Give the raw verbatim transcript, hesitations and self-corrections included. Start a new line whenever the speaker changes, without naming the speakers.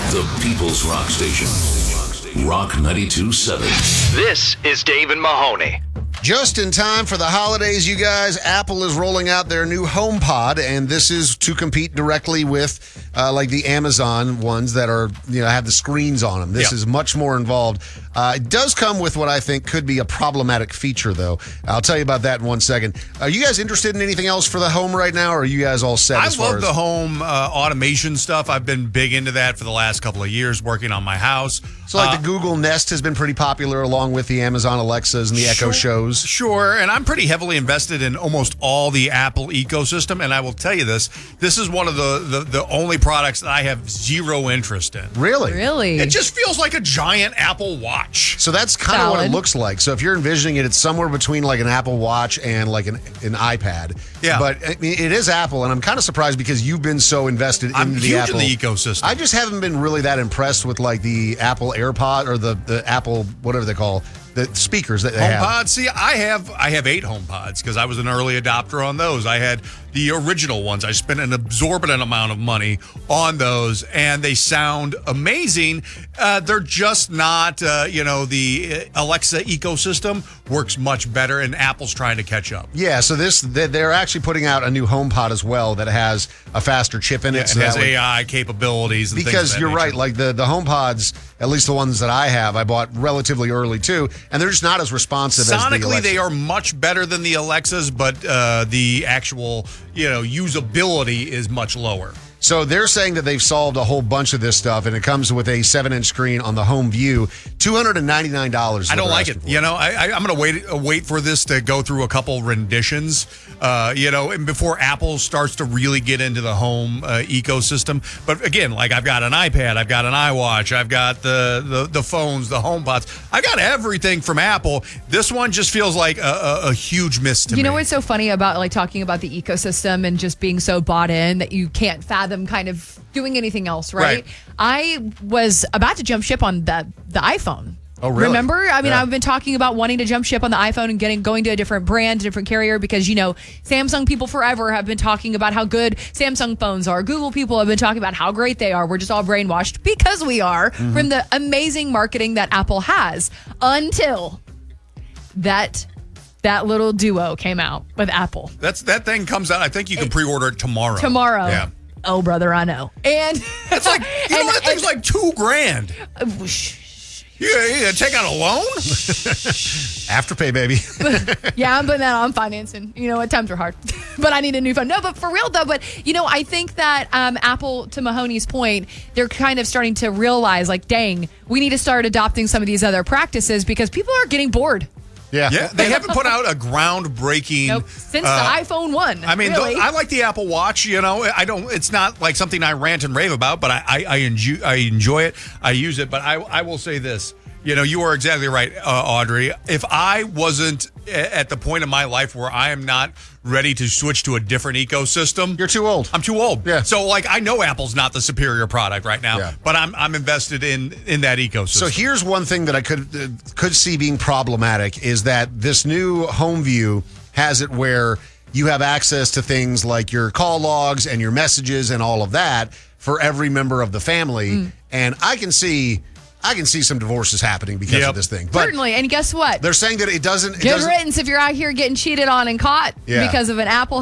The People's Rock Station. Rock ninety-two point seven.
This is Dave and Mahoney.
Just in time for the holidays, you guys, Apple is rolling out their new HomePod, and this is to compete directly with uh, like the Amazon ones that are, you know, have the screens on them. This
Yeah.
is much more involved. Uh, it does come with what I think could be a problematic feature, though. I'll tell you about that in one second. Are you guys interested in anything else for the home right now, or are you guys all set?
I
as far
love
as-
the home uh, automation stuff. I've been big into that for the last couple of years, working on my house.
So, like
Uh,
the Google Nest has been pretty popular, along with the Amazon Alexas and the Echo
Sure.
shows.
Sure, and I'm pretty heavily invested in almost all the Apple ecosystem, and I will tell you this, this is one of the, the, the only products that I have zero interest in.
Really?
Really?
It just feels like a giant Apple Watch.
So that's kind of what it
Valid.
looks like. So if you're envisioning it, it's somewhere between like an Apple Watch and like an, an iPad.
Yeah.
But I mean, it is Apple, and I'm kind of surprised because you've been so invested
I'm
in the
huge in
Apple
the ecosystem.
I just haven't been really that impressed with like the Apple AirPod or the, the Apple, whatever they call the speakers that they have.
HomePod. See, I have I have eight HomePods because I was an early adopter on those. I had the original ones. I spent an exorbitant amount of money on those, and they sound amazing. Uh, they're just not, uh, you know, the Alexa ecosystem works much better, and Apple's trying to catch up.
Yeah, so this they- they're actually putting out a new HomePod as well that has a faster chip in it.
Yeah, it
so
has
that would-
A I capabilities. And things of
Because
that
you're
nature.
right, like the, the HomePods, at least the ones that I have, I bought relatively early too, and they're just not as responsive as the
Sonically,
Alexa.
they are much better than the Alexas, but uh, the actual, you know, usability is much lower.
So they're saying that they've solved a whole bunch of this stuff, and it comes with a seven-inch screen on the home view, two hundred ninety-nine dollars.
I don't like it. You know, I, I, I'm going to wait uh, wait for this to go through a couple renditions, uh, you know, and before Apple starts to really get into the home uh, ecosystem. But again, like I've got an iPad, I've got an iWatch, I've got the the, the phones, the HomePods. I got everything from Apple. This one just feels like a, a, a huge miss to me.
You know what's so funny about like talking about the ecosystem and just being so bought in that you can't fathom kind of doing anything else, right?
Right.
I was about to jump ship on the the iPhone.
Oh, really?
Remember? I mean,
Yeah.
I've been talking about wanting to jump ship on the iPhone and getting going to a different brand, a different carrier, because, you know, Samsung people forever have been talking about how good Samsung phones are. Google people have been talking about how great they are. We're just all brainwashed because we are
Mm-hmm.
from the amazing marketing that Apple has until that that little duo came out with Apple
That's that thing comes out. I think you can pre-order it tomorrow.
tomorrow.
Yeah.
Oh, brother, I know. And
It's like you know
and-
that thing's like two grand.
and- shh.
You, you gonna take out a loan?
Afterpay, baby.
Yeah, I'm putting that on financing. You know what? Times are hard. But I need a new phone. No, but for real, though. But, you know, I think that um, Apple, to Mahoney's point, they're kind of starting to realize, like, dang, we need to start adopting some of these other practices because people are getting bored.
Yeah.
Yeah, they haven't put out a groundbreaking.
Nope. Since
uh,
the iPhone one.
I mean,
really.
th- I like the Apple Watch. You know, I don't. It's not like something I rant and rave about, but I, I, I enjoy. I enjoy it. I use it. But I, I will say this. You know, you are exactly right, uh, Audrey. If I wasn't a- at the point in my life where I am not ready to switch to a different ecosystem,
You're too old.
I'm too old.
Yeah.
So, like, I know Apple's not the superior product right now,
Yeah.
but I'm I'm invested in in that ecosystem.
So here's one thing that I could uh, could see being problematic is that this new home view has it where you have access to things like your call logs and your messages and all of that for every member of the family. And I can see I can see some divorces happening because
Yep.
of this thing. But
Certainly. And guess what?
they're saying that it doesn't it
Good
doesn't
riddance if you're out here getting cheated on and caught
Yeah.
because of an Apple